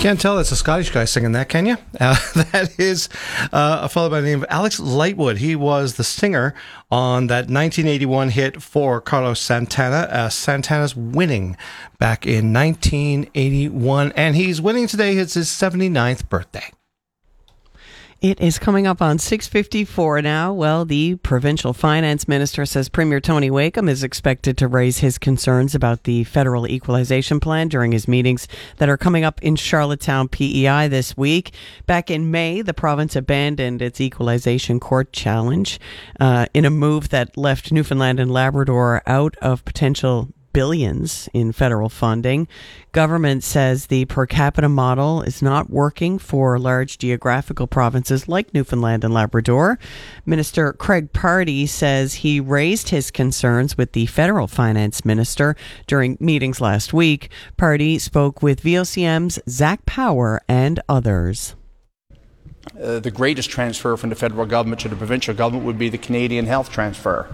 Can't tell that's a Scottish guy singing that, can you? That is a fellow by the name of Alex Lightwood. He was the singer on that 1981 hit for Carlos Santana. Santana's Winning back in 1981. And he's winning today. It's his 79th birthday. It is coming up on 6:54 now. Well, the provincial finance minister says Premier Tony Wakeham is expected to raise his concerns about the federal equalization plan during his meetings that are coming up in Charlottetown PEI this week. Back in May, the province abandoned its equalization court challenge in a move that left Newfoundland and Labrador out of potential billions in federal funding. Government says the per capita model is not working for large geographical provinces like Newfoundland and Labrador. Minister Craig Pardee says he raised his concerns with the federal finance minister during meetings last week. Pardee spoke with VOCM's Zach Power and others. The greatest transfer from the federal government to the provincial government would be the Canadian health transfer.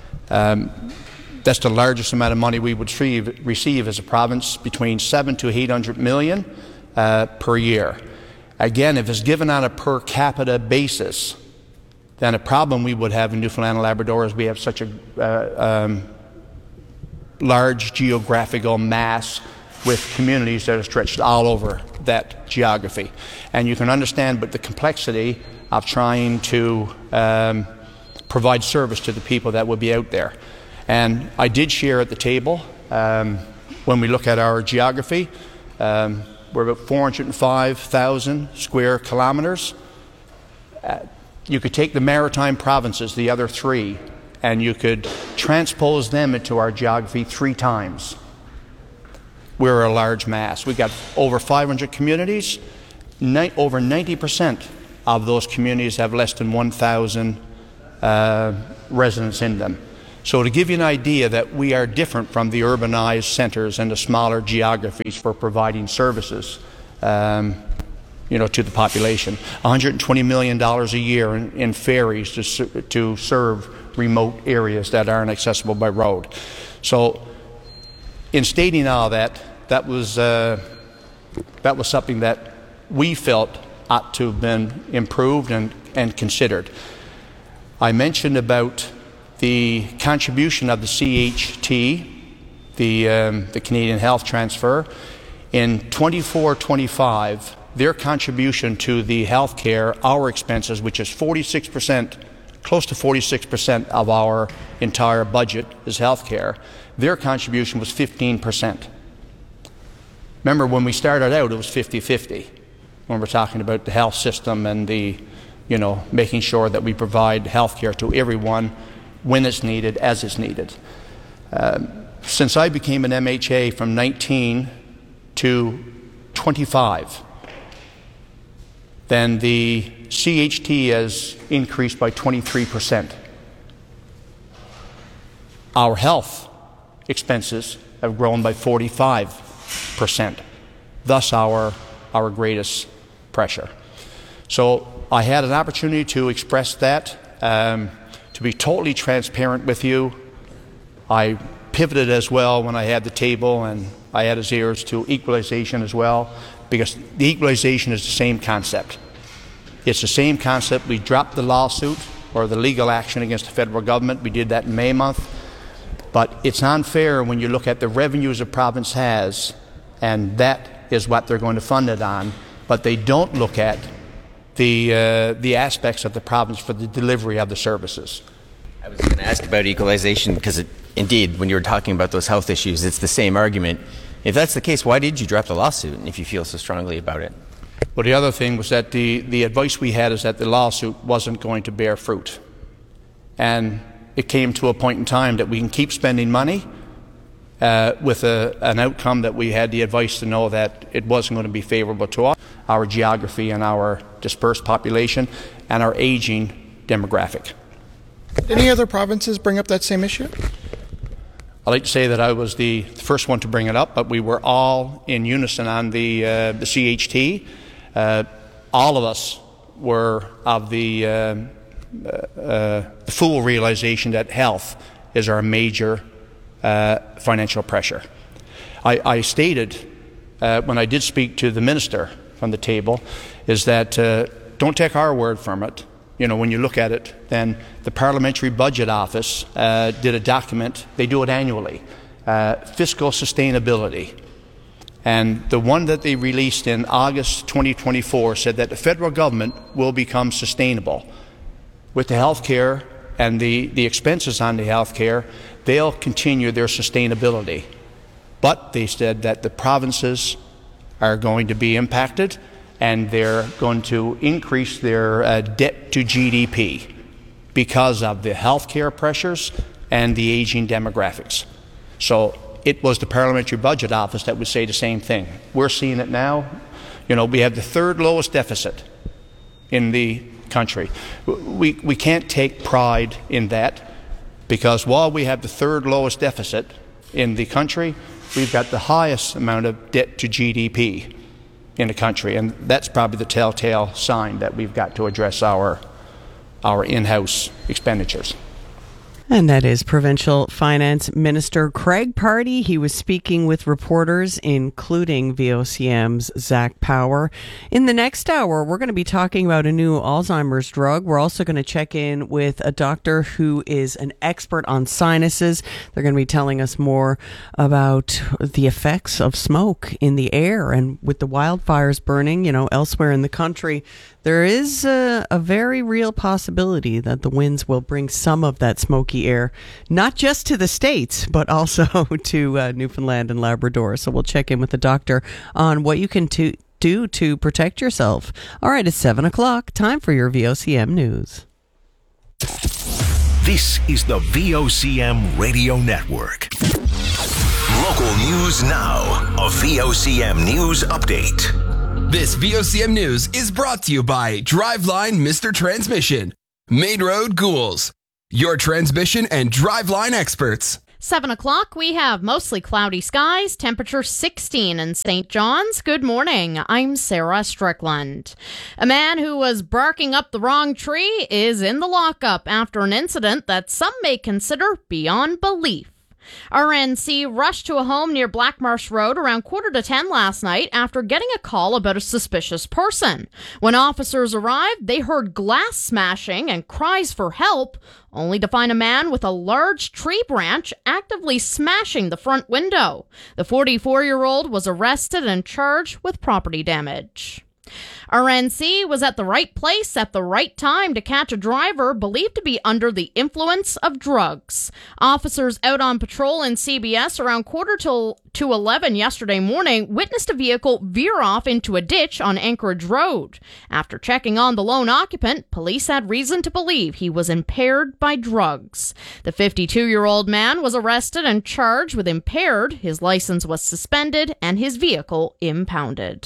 That's the largest amount of money we would receive as a province, between 700 to 800 million per year. Again, if it's given on a per capita basis, then a problem we would have in Newfoundland and Labrador is we have such a large geographical mass with communities that are stretched all over that geography. And you can understand but the complexity of trying to provide service to the people that would be out there. And I did share at the table, when we look at our geography, we're about 405,000 square kilometres. You could take the maritime provinces, the other three, and you could transpose them into our geography 3 times. We're a large mass. We've got over 500 communities. Over 90% of those communities have less than 1,000 residents in them. So to give you an idea that we are different from the urbanized centres and the smaller geographies for providing services, to the population. $120 million a year in ferries to serve remote areas that aren't accessible by road. So in stating all that, that was something that we felt ought to have been improved and considered. I mentioned about the contribution of the CHT, the Canadian Health Transfer. In 24-25, their contribution to the health care, our expenses, which is 46%, close to 46% of our entire budget is health care, their contribution was 15%. Remember, when we started out, it was 50-50, when we're talking about the health system and making sure that we provide health care to everyone when it's needed, as it's needed. Since I became an MHA from 19 to 25, then the CHT has increased by 23%. Our health expenses have grown by 45%, thus our greatest pressure. So I had an opportunity to express that. To be totally transparent with you, I pivoted as well when I had the table, and I had his ears to equalization as well, because the equalization is the same concept. It's the same concept. We dropped the lawsuit or the legal action against the federal government. We did that in May month. But it's unfair when you look at the revenues a province has, and that is what they're going to fund it on, but they don't look at the aspects of the province for the delivery of the services. I was going to ask about equalization because, indeed, when you were talking about those health issues, it's the same argument. If that's the case, why did you drop the lawsuit, and if you feel so strongly about it? Well, the other thing was that the advice we had is that the lawsuit wasn't going to bear fruit. And it came to a point in time that we can keep spending money with an outcome that we had the advice to know that it wasn't going to be favourable to us, our geography and our dispersed population and our aging demographic. Did any other provinces bring up that same issue? I'd like to say that I was the first one to bring it up, but we were all in unison on the CHT. All of us were of the full realization that health is our major financial pressure. I stated when I did speak to the minister from the table is that don't take our word from it. You know, when you look at it, then the Parliamentary Budget Office did a document. They do it annually, fiscal sustainability. And the one that they released in August 2024 said that the federal government will become sustainable. With the health care and the expenses on the health care, they'll continue their sustainability. But they said that the provinces are going to be impacted and they're going to increase their debt to GDP because of the health care pressures and the aging demographics. So it was the Parliamentary Budget Office that would say the same thing. We're seeing it now. You know, we have the third lowest deficit in the country. We can't take pride in that, because while we have the third lowest deficit in the country, we've got the highest amount of debt to GDP in the country, and that's probably the telltale sign that we've got to address our in-house expenditures. And that is Provincial Finance Minister Craig Pardy. He was speaking with reporters, including VOCM's Zach Power. In the next hour, we're going to be talking about a new Alzheimer's drug. We're also going to check in with a doctor who is an expert on sinuses. They're going to be telling us more about the effects of smoke in the air. And with the wildfires burning, elsewhere in the country, there is a very real possibility that the winds will bring some of that smoky air, not just to the States, but also to Newfoundland and Labrador. So we'll check in with the doctor on what you can do to protect yourself. All right, it's 7 o'clock. Time for your VOCM News. This is the VOCM Radio Network. Local news now. A VOCM News Update. This VOCM News is brought to you by Driveline Mr. Transmission, Main Road Ghouls, your transmission and driveline experts. 7 o'clock, we have mostly cloudy skies, temperature 16 in St. John's. Good morning, I'm Sarah Strickland. A man who was barking up the wrong tree is in the lockup after an incident that some may consider beyond belief. RNC rushed to a home near Blackmarsh Road around 9:45 last night after getting a call about a suspicious person. When officers arrived, they heard glass smashing and cries for help, only to find a man with a large tree branch actively smashing the front window. The 44-year-old was arrested and charged with property damage. RNC was at the right place at the right time to catch a driver believed to be under the influence of drugs. Officers out on patrol in CBS around 10:45 yesterday morning witnessed a vehicle veer off into a ditch on Anchorage Road. After checking on the lone occupant, police had reason to believe he was impaired by drugs. The 52-year-old man was arrested and charged with impaired. His license was suspended and his vehicle impounded.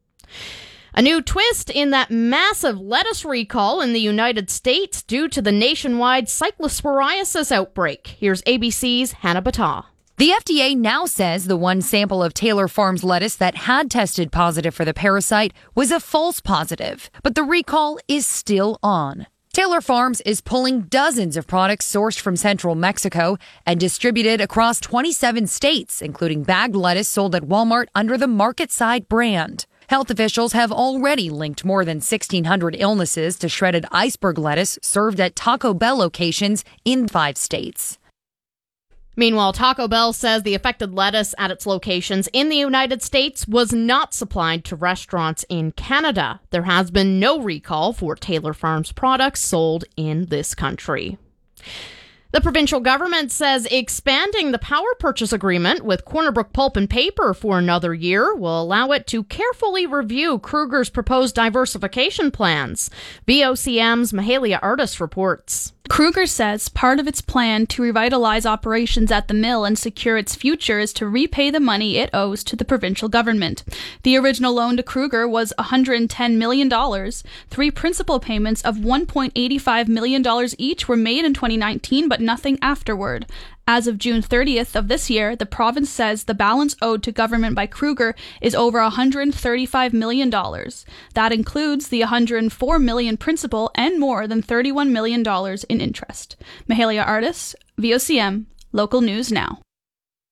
A new twist in that massive lettuce recall in the United States due to the nationwide cyclosporiasis outbreak. Here's ABC's Hannah Battah. The FDA now says the one sample of Taylor Farms lettuce that had tested positive for the parasite was a false positive, but the recall is still on. Taylor Farms is pulling dozens of products sourced from central Mexico and distributed across 27 states, including bagged lettuce sold at Walmart under the Market Side brand. Health officials have already linked more than 1,600 illnesses to shredded iceberg lettuce served at Taco Bell locations in 5 states. Meanwhile, Taco Bell says the affected lettuce at its locations in the United States was not supplied to restaurants in Canada. There has been no recall for Taylor Farms products sold in this country. The provincial government says expanding the power purchase agreement with Corner Brook Pulp and Paper for another year will allow it to carefully review Kruger's proposed diversification plans. VOCM's Mahalia Artis reports. Kruger says part of its plan to revitalize operations at the mill and secure its future is to repay the money it owes to the provincial government. The original loan to Kruger was $110 million. 3 principal payments of $1.85 million each were made in 2019, but nothing afterward. As of June 30th of this year, the province says the balance owed to government by Kruger is over $135 million. That includes the $104 million principal and more than $31 million in interest. Mahalia Artis, VOCM, Local News Now.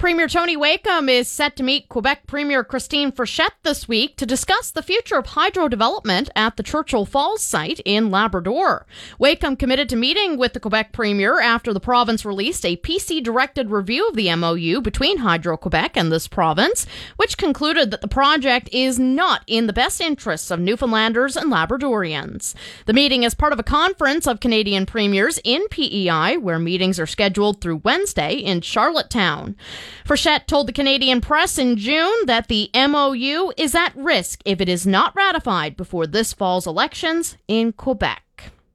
Premier Tony Wakeham is set to meet Quebec Premier Christine Frechette this week to discuss the future of hydro development at the Churchill Falls site in Labrador. Wakeham committed to meeting with the Quebec Premier after the province released a PC-directed review of the MOU between Hydro-Quebec and this province, which concluded that the project is not in the best interests of Newfoundlanders and Labradorians. The meeting is part of a conference of Canadian premiers in PEI, where meetings are scheduled through Wednesday in Charlottetown. Frechette told the Canadian press in June that the MOU is at risk if it is not ratified before this fall's elections in Quebec.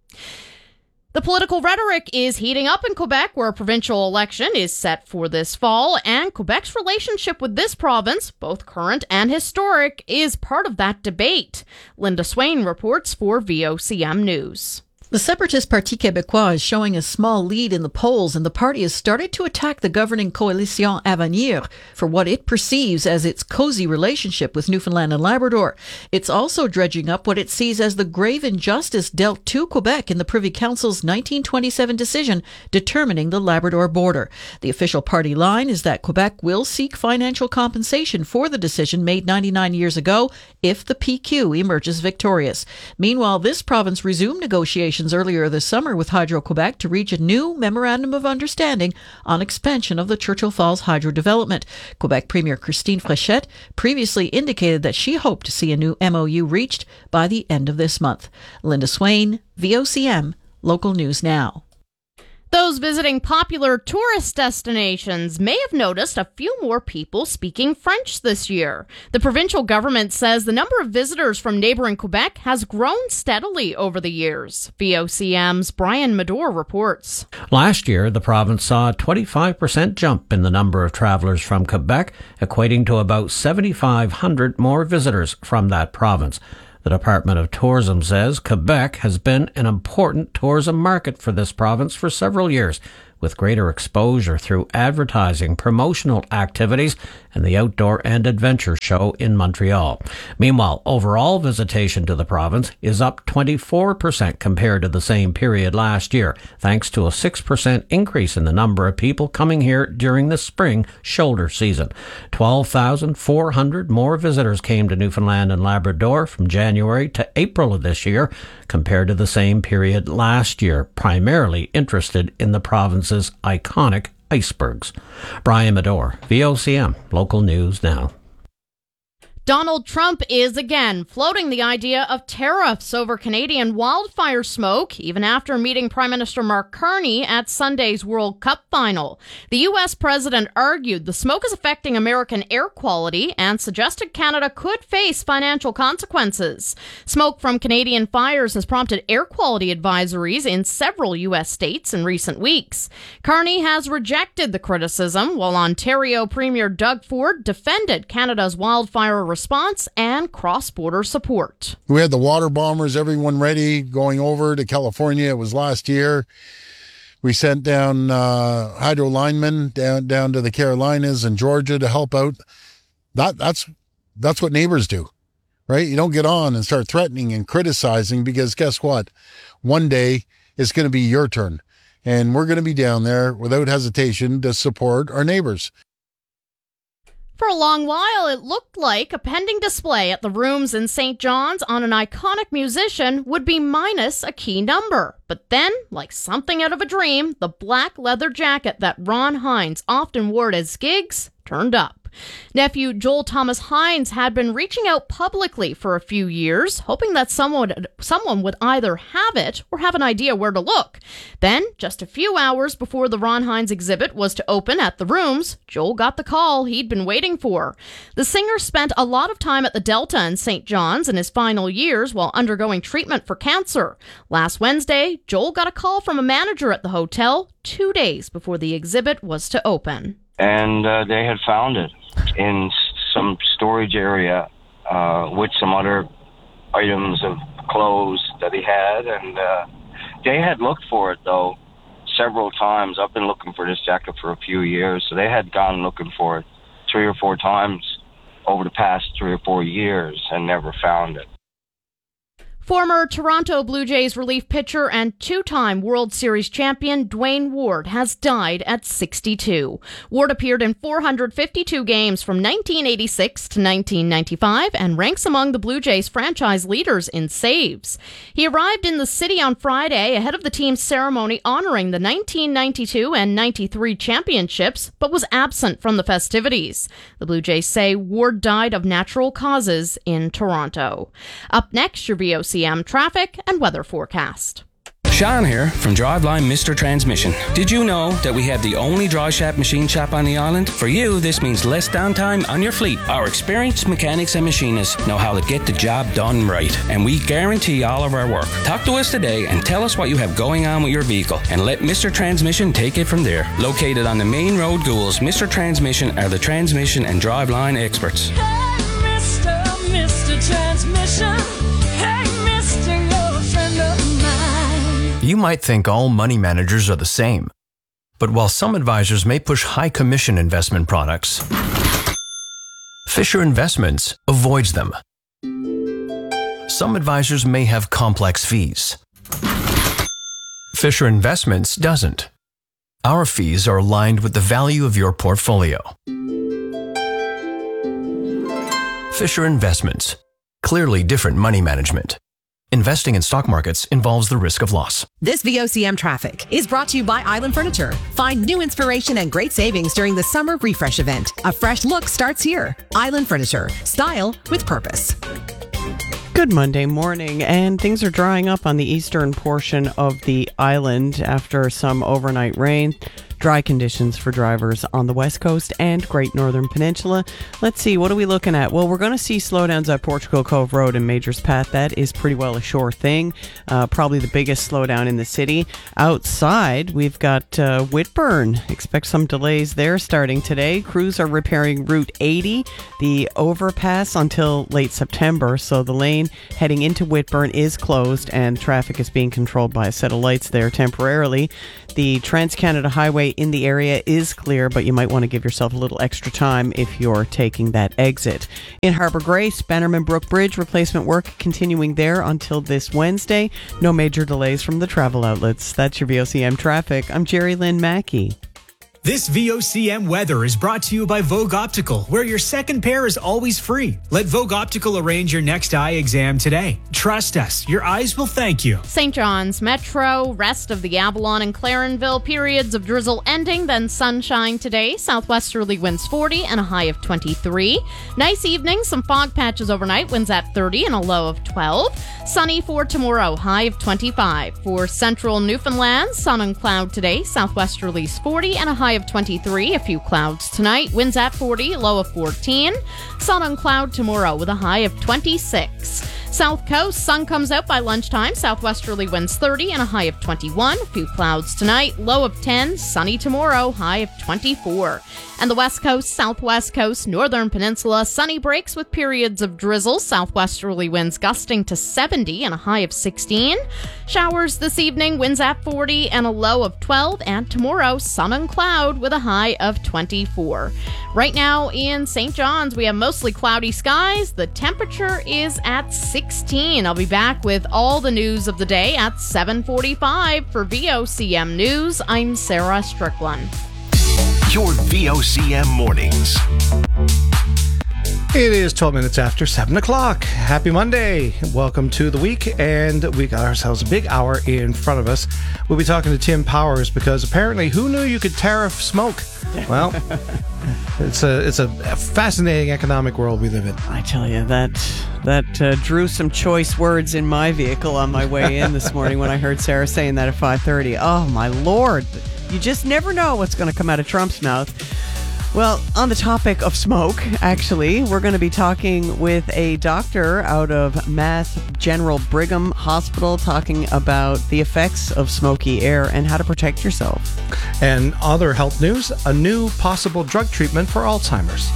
The political rhetoric is heating up in Quebec, where a provincial election is set for this fall, and Quebec's relationship with this province, both current and historic, is part of that debate. Linda Swain reports for VOCM News. The separatist Parti Québécois is showing a small lead in the polls, and the party has started to attack the governing Coalition Avenir for what it perceives as its cozy relationship with Newfoundland and Labrador. It's also dredging up what it sees as the grave injustice dealt to Quebec in the Privy Council's 1927 decision determining the Labrador border. The official party line is that Quebec will seek financial compensation for the decision made 99 years ago if the PQ emerges victorious. Meanwhile, this province resumed negotiations earlier this summer with Hydro-Quebec to reach a new memorandum of understanding on expansion of the Churchill Falls hydro development. Quebec Premier Christine Frechette previously indicated that she hoped to see a new MOU reached by the end of this month. Linda Swain, VOCM, Local News Now. Those visiting popular tourist destinations may have noticed a few more people speaking French this year. The provincial government says the number of visitors from neighboring Quebec has grown steadily over the years. VOCM's Brian Medor reports. Last year, the province saw a 25% jump in the number of travelers from Quebec, equating to about 7,500 more visitors from that province. The Department of Tourism says Quebec has been an important tourism market for this province for several years, with greater exposure through advertising, promotional activities, and the Outdoor and Adventure Show in Montreal. Meanwhile, overall visitation to the province is up 24% compared to the same period last year, thanks to a 6% increase in the number of people coming here during the spring shoulder season. 12,400 more visitors came to Newfoundland and Labrador from January to April of this year compared to the same period last year, primarily interested in the province's iconic icebergs. Brian Medor, VOCM, Local News Now. Donald Trump is again floating the idea of tariffs over Canadian wildfire smoke, even after meeting Prime Minister Mark Carney at Sunday's World Cup final. The U.S. president argued the smoke is affecting American air quality and suggested Canada could face financial consequences. Smoke from Canadian fires has prompted air quality advisories in several U.S. states in recent weeks. Carney has rejected the criticism, while Ontario Premier Doug Ford defended Canada's wildfire response and cross-border support. We had the water bombers, everyone ready, going over to California. It was last year. We sent down hydro linemen down to the Carolinas and Georgia to help out. That's what neighbors do, right? You don't get on and start threatening and criticizing, because guess what? One day it's going to be your turn. And we're going to be down there without hesitation to support our neighbors. For a long while, it looked like a pending display at the Rooms in St. John's on an iconic musician would be minus a key number. But then, like something out of a dream, the black leather jacket that Ron Hines often wore at his gigs turned up. Nephew Joel Thomas Hines had been reaching out publicly for a few years, hoping that someone would either have it or have an idea where to look. Then, just a few hours before the Ron Hines exhibit was to open at the Rooms, Joel got the call he'd been waiting for. The singer spent a lot of time at the Delta in St. John's in his final years while undergoing treatment for cancer. Last Wednesday, Joel got a call from a manager at the hotel 2 days before the exhibit was to open. And they had found it in some storage area with some other items of clothes that he had. And they had looked for it, though, several times. I've been looking for this jacket for a few years. So they had gone looking for it 3 or 4 times over the past 3 or 4 years and never found it. Former Toronto Blue Jays relief pitcher and two-time World Series champion Dwayne Ward has died at 62. Ward appeared in 452 games from 1986 to 1995 and ranks among the Blue Jays franchise leaders in saves. He arrived in the city on Friday ahead of the team's ceremony honoring the 1992 and 93 championships, but was absent from the festivities. The Blue Jays say Ward died of natural causes in Toronto. Up next, your VOCM traffic and weather forecast. Sean here from Driveline Mr. Transmission. Did you know that we have the only dry shaft machine shop on the island? For you, this means less downtime on your fleet. Our experienced mechanics and machinists know how to get the job done right, and we guarantee all of our work. Talk to us today and tell us what you have going on with your vehicle, and let Mr. Transmission take it from there. Located on the main road, Ghouls, Mr. Transmission are the transmission and driveline experts. Hey, Mr. Transmission. You might think all money managers are the same, but while some advisors may push high commission investment products, Fisher Investments avoids them. Some advisors may have complex fees. Fisher Investments doesn't. Our fees are aligned with the value of your portfolio. Fisher Investments. Clearly different money management. Investing in stock markets involves the risk of loss. This VOCM traffic is brought to you by Island Furniture. Find new inspiration and great savings during the summer refresh event. A fresh look starts here. Island Furniture. Style with purpose. Good Monday morning, and things are drying up on the eastern portion of the island after some overnight rain. Dry conditions for drivers on the West Coast and Great Northern Peninsula. Let's see, what are we looking at? Well, we're going to see slowdowns at Portugal Cove Road and Majors Path. That is pretty well a sure thing. Probably the biggest slowdown in the city. Outside, we've got Whitburn. Expect some delays there starting today. Crews are repairing Route 80, the overpass, until late September. So the lane heading into Whitburn is closed and traffic is being controlled by a set of lights there temporarily. The Trans-Canada Highway in the area is clear, but you might want to give yourself a little extra time if you're taking that exit. In Harbour Grace, Bannerman Brook Bridge replacement work continuing there until this Wednesday. No major delays from the travel outlets. That's your VOCM traffic. I'm Jerry Lynn Mackey. This VOCM weather is brought to you by Vogue Optical, where your second pair is always free. Let Vogue Optical arrange your next eye exam today. Trust us, your eyes will thank you. St. John's Metro, rest of the Avalon and Clarenville, periods of drizzle ending, then sunshine today. Southwesterly winds 40 and a high of 23. Nice evening, some fog patches overnight, winds at 30 and a low of 12. Sunny for tomorrow, high of 25. For central Newfoundland, sun and cloud today, southwesterlies 40 and a high of 23. A few clouds tonight, winds at 40, low of 14. Sun and cloud tomorrow with a high of 26. South Coast, sun comes out by lunchtime, southwesterly winds 30 and a high of 21. A few clouds tonight, low of 10. Sunny tomorrow, high of 24. And the West Coast, Southwest Coast, Northern Peninsula, sunny breaks with periods of drizzle, southwesterly winds gusting to 70 and a high of 16. Showers this evening, winds at 40 and a low of 12. And tomorrow, sun and cloud with a high of 24. Right now in St. John's, we have mostly cloudy skies. The temperature is at 16. I'll be back with all the news of the day at 7:45 for VOCM News. I'm Sarah Strickland. Your VOCM mornings. It is 12 minutes after 7 o'clock. Happy Monday. Welcome to the week, and we got ourselves a big hour in front of us. We'll be talking to Tim Powers because apparently who knew you could tariff smoke? Well, it's a fascinating economic world we live in. I tell you, that drew some choice words in my vehicle on my way in this morning when I heard Sarah saying that at 5:30. Oh, my Lord. You just never know what's going to come out of Trump's mouth. Well, on the topic of smoke, actually, we're going to be talking with a doctor out of Mass General Brigham Hospital talking about the effects of smoky air and how to protect yourself. And other health news, a new possible drug treatment for Alzheimer's.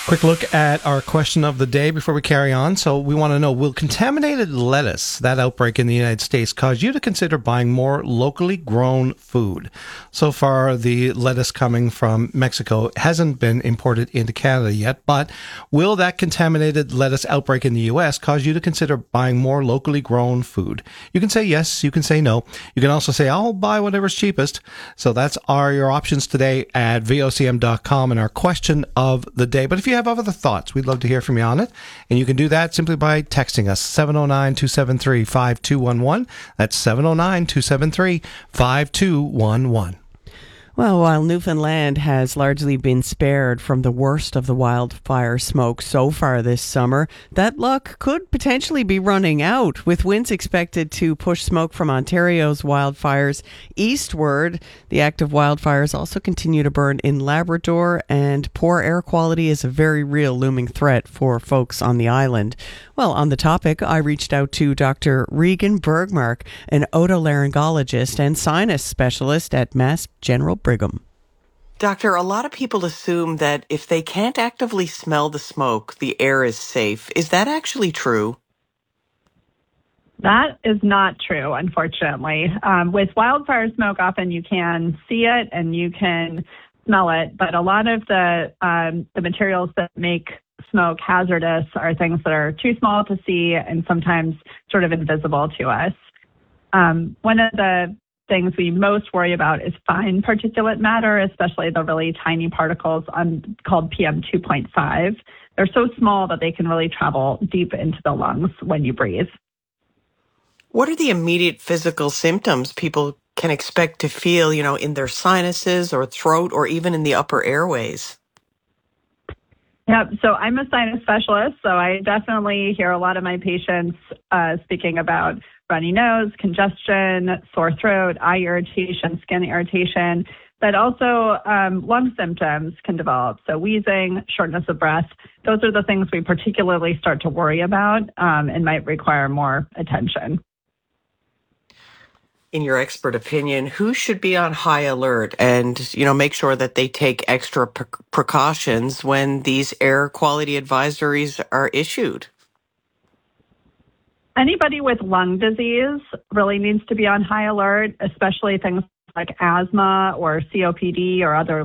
Quick look at our question of the day before we carry on. So we want to know, will contaminated lettuce, that outbreak in the United States, cause you to consider buying more locally grown food? So far, the lettuce coming from Mexico hasn't been imported into Canada yet, but will that contaminated lettuce outbreak in the U.S. cause you to consider buying more locally grown food? You can say yes, you can say no. You can also say, I'll buy whatever's cheapest. So that's your options today at vocm.com and our question of the day. But if you have other thoughts, we'd love to hear from you on it. And you can do that simply by texting us 709-273-5211. That's 709-273-5211. Well, while Newfoundland has largely been spared from the worst of the wildfire smoke so far this summer, that luck could potentially be running out, with winds expected to push smoke from Ontario's wildfires eastward. The active wildfires also continue to burn in Labrador, and poor air quality is a very real looming threat for folks on the island. Well, on the topic, I reached out to Dr. Regan Bergmark, an otolaryngologist and sinus specialist at Mass General Brigham. Doctor, a lot of people assume that if they can't actively smell the smoke, the air is safe. Is that actually true? That is not true, unfortunately. With wildfire smoke, often you can see it and you can smell it, but a lot of the materials that make smoke hazardous are things that are too small to see and sometimes sort of invisible to us. One of the things we most worry about is fine particulate matter, especially the really tiny particles called PM2.5. They're so small that they can really travel deep into the lungs when you breathe. What are the immediate physical symptoms people can expect to feel, in their sinuses or throat or even in the upper airways? Yeah, so I'm a sinus specialist, so I definitely hear a lot of my patients speaking about runny nose, congestion, sore throat, eye irritation, skin irritation, but also lung symptoms can develop. So wheezing, shortness of breath, those are the things we particularly start to worry about and might require more attention. In your expert opinion, who should be on high alert and, make sure that they take extra precautions when these air quality advisories are issued? Anybody with lung disease really needs to be on high alert, especially things like asthma or COPD or other